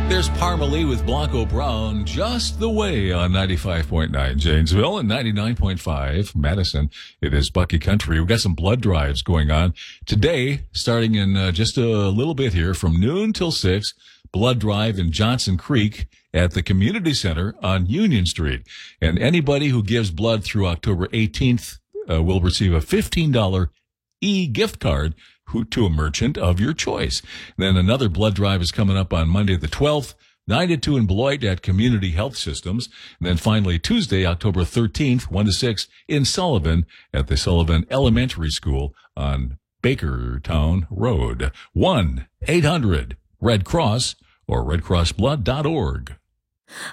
There's Parmalee with Blanco Brown, Just the Way on 95.9 Janesville and 99.5 Madison. It is Bucky Country. We've got some blood drives going on today, starting in just a little bit here from noon till 6. Blood drive in Johnson Creek at the Community Center on Union Street. And anybody who gives blood through October 18th will receive a $15 e-gift card to a merchant of your choice. Then another blood drive is coming up on Monday the 12th, 9 to 2 in Beloit at Community Health Systems. And then finally Tuesday, October 13th, 1 to 6 in Sullivan at the Sullivan Elementary School on Bakertown Road. 1-800-RED-CROSS or redcrossblood.org.